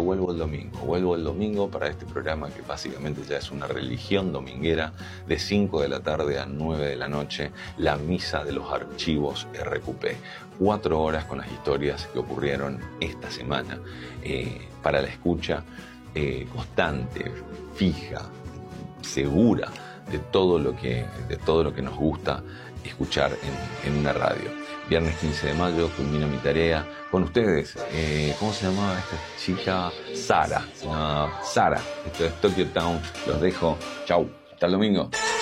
vuelvo el domingo para este programa que básicamente ya es una religión dominguera, de 5 de la tarde a 9 de la noche, la misa de los archivos RQP. 4 horas con las historias que ocurrieron esta semana, para la escucha constante, fija, segura de todo lo que nos gusta escuchar en una radio. Viernes 15 de mayo culmino mi tarea con ustedes. ¿Cómo se llamaba esta chica? Sara. Se llamaba Sara. Esto es Tokyo Town. Los dejo. Chau. Hasta el domingo.